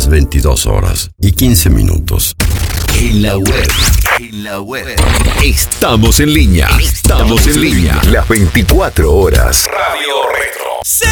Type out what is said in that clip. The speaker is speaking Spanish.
22 horas y 15 minutos. En la web. Estamos en línea. Las 24 horas. Radio Retro.